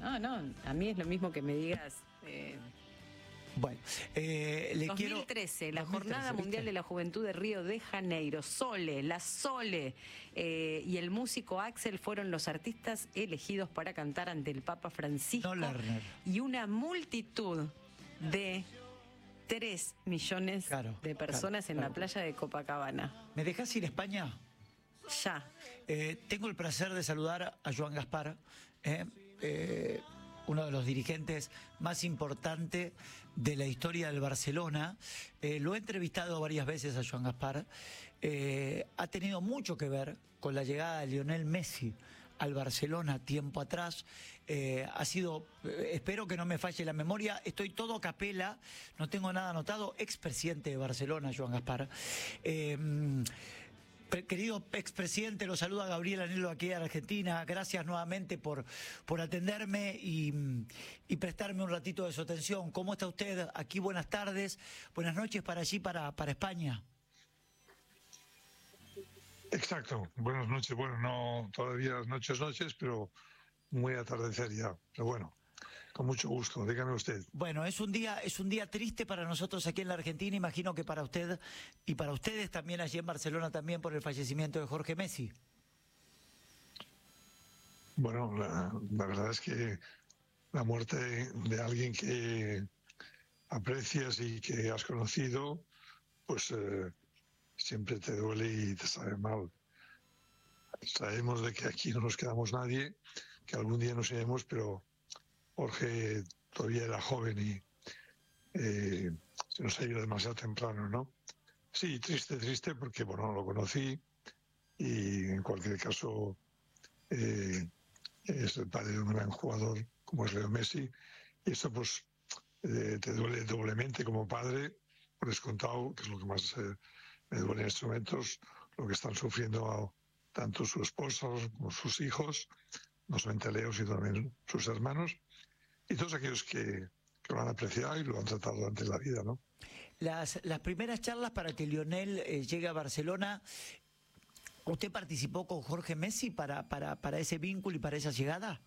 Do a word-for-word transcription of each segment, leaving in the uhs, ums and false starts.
No, no, a mí es lo mismo que me digas... Eh, Bueno, eh, le dos mil trece, quiero... la dos mil trece, Jornada ¿viste? Mundial de la Juventud de Río de Janeiro. Sole, la Sole eh, y el músico Axel fueron los artistas elegidos para cantar ante el Papa Francisco. No, Lerner. Y una multitud de tres millones Claro, de personas claro, en claro. la playa de Copacabana. ¿Me dejás ir a España? Ya. Eh, tengo el placer de saludar a Joan Gaspar, eh, eh, uno de los dirigentes más importantes de la historia del Barcelona. Eh, lo he entrevistado varias veces a Joan Gaspar. Eh, ha tenido mucho que ver con la llegada de Lionel Messi al Barcelona tiempo atrás. Eh, ha sido, eh, espero que no me falle la memoria, estoy todo a capela, no tengo nada anotado, expresidente de Barcelona, Joan Gaspar. Eh, Querido expresidente, lo saluda Gabriel Anhelo aquí en Argentina. Gracias nuevamente por, por atenderme y, y prestarme un ratito de su atención. ¿Cómo está usted? Aquí buenas tardes, buenas noches para allí, para, para España. Exacto, buenas noches. Bueno, no todavía las noches, noches, pero muy atardecer ya. Pero bueno, con mucho gusto, dígame usted. Bueno, es un día, es un día triste para nosotros aquí en la Argentina, imagino que para usted y para ustedes también allí en Barcelona también por el fallecimiento de Jorge Messi. Bueno, la, la verdad es que la muerte de alguien que aprecias y que has conocido, pues eh, siempre te duele y te sabe mal. Sabemos de que aquí no nos quedamos nadie, que algún día nos iremos, pero Jorge todavía era joven y eh, se nos ha ido demasiado temprano, ¿no? Sí, triste, triste, porque, bueno, no lo conocí y en cualquier caso eh, es el padre de un gran jugador como es Leo Messi, y esto pues eh, te duele doblemente como padre, por descontado, que es lo que más eh, me duele en estos momentos, lo que están sufriendo tanto su esposa como sus hijos, no solamente Leo, sino también sus hermanos, y todos aquellos que, que lo han apreciado y lo han tratado durante la vida, ¿no? Las, las primeras charlas para que Lionel eh, llegue a Barcelona, ¿usted participó con Jorge Messi para, para, para ese vínculo y para esa llegada?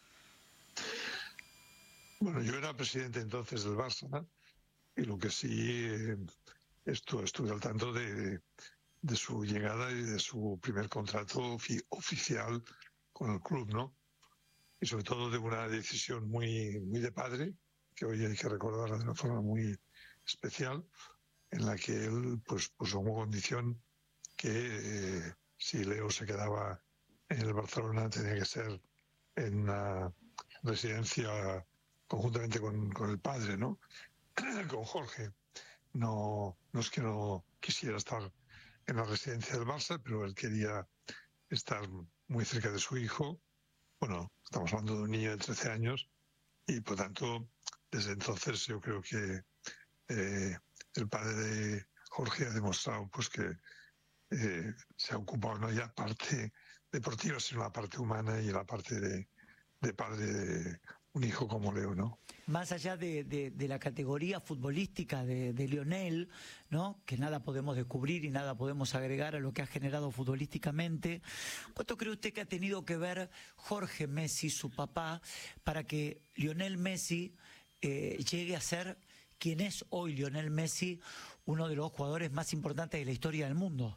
Bueno, yo era presidente entonces del Barça, ¿no? Y lo que sí, eh, esto, estuve al tanto de, de su llegada y de su primer contrato ofi oficial con el club, ¿no? Y sobre todo de una decisión muy, muy de padre, que hoy hay que recordarla de una forma muy especial, en la que él pues puso como condición que eh, si Leo se quedaba en el Barcelona tenía que ser en una residencia conjuntamente con, con el padre, ¿no? Con Jorge. No, no es que no quisiera estar en la residencia del Barça, pero él quería estar muy cerca de su hijo. Bueno, estamos hablando de un niño de trece años y por tanto desde entonces yo creo que eh, el padre de Jorge ha demostrado pues que eh, se ha ocupado no ya parte deportiva sino la parte humana y la parte de, de padre de un hijo como Leo, ¿no? Más allá de, de, de la categoría futbolística de, de Lionel, ¿no? Que nada podemos descubrir y nada podemos agregar a lo que ha generado futbolísticamente, ¿cuánto cree usted que ha tenido que ver Jorge Messi, su papá, para que Lionel Messi eh, llegue a ser quien es hoy Lionel Messi, uno de los jugadores más importantes de la historia del mundo?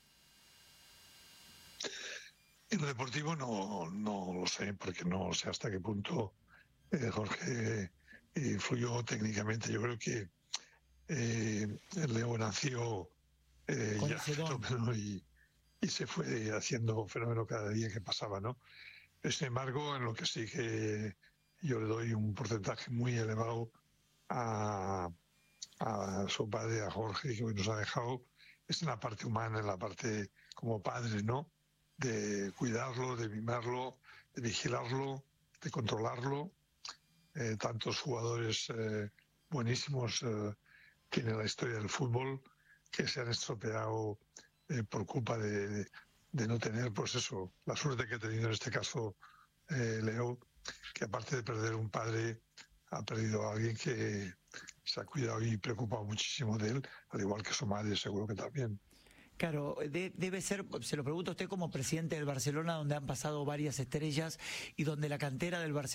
En lo deportivo no, no lo sé, porque no sé hasta qué punto eh, Jorge eh, influyó técnicamente. Yo creo que eh, Leo nació eh, ya fenómeno y, y se fue haciendo fenómeno cada día que pasaba, ¿no? Sin embargo, en lo que sí que yo le doy un porcentaje muy elevado a, a su padre, a Jorge, que hoy nos ha dejado, es en la parte humana, en la parte como padre, ¿no? De cuidarlo, de mimarlo, de vigilarlo, de controlarlo. Eh, tantos jugadores eh, buenísimos eh, tiene la historia del fútbol que se han estropeado eh, por culpa de, de no tener, pues eso, la suerte que ha tenido en este caso eh, Leo, que aparte de perder un padre, ha perdido a alguien que se ha cuidado y preocupado muchísimo de él, al igual que su madre, seguro que también. Claro, de, debe ser, se lo pregunto a usted como presidente del Barcelona, donde han pasado varias estrellas y donde la cantera del Barcelona